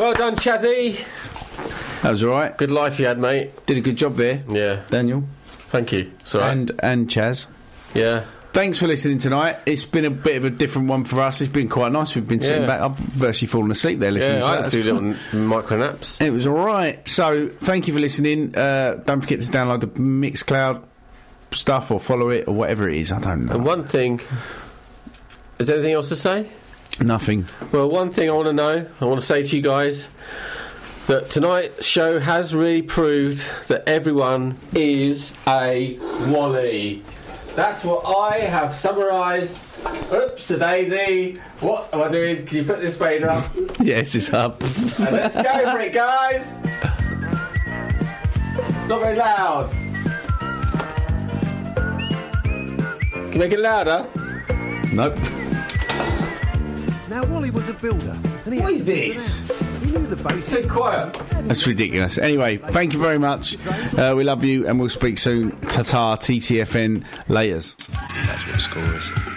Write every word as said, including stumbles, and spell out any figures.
Well done, Chazzy. That was all right. Good life you had, mate. Did a good job there. Yeah. Daniel. Thank you. It's all right. And, and Chaz. Yeah. Thanks for listening tonight. It's been a bit of a different one for us. It's been quite nice. We've been sitting Yeah. back. I've virtually fallen asleep there listening Yeah, to I that. had a few little micro naps. It was all right. So, thank you for listening. Uh, don't forget to download the Mixcloud stuff or follow it or whatever it is. I don't know. And one thing... Is there anything else to say? Nothing. Well, one thing I want to know, I want to say to you guys, that tonight's show has really proved that everyone is a Wally. That's what I have summarised. Oops, a daisy. What am I doing? Can you put this fader up? Yes, it's up. And let's go for it, guys. It's not very loud. Can you make it louder? Nope. Now, Wally was a builder. And he What had is to build this? an house. He knew the It's basics. so quiet. That's ridiculous. Anyway, thank you very much. Uh, we love you and we'll speak soon. Ta-ta, T T F N, laters. That's what the score is.